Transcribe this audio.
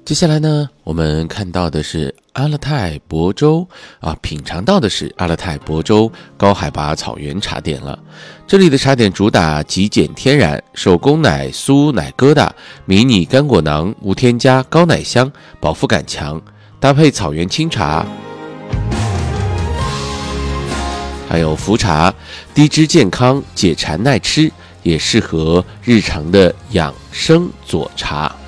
接下来呢，我们看到的是阿勒泰博州品尝到的是阿勒泰博州高海拔草原茶点了。这里的茶点主打极简天然，手工奶酥奶疙瘩、迷你干果囊，无添加，高奶香，饱腹感强，搭配草原清茶，还有茯茶，低脂健康，解馋耐吃，也适合日常的养生佐茶。